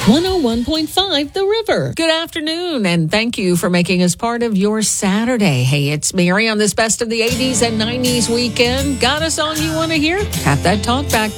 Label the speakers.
Speaker 1: 101.5 The River. Good afternoon, and thank you for making us part of your Saturday. Hey, it's Mary on this Best of the 80s and 90s weekend. Got a song you want to hear? Tap that talk back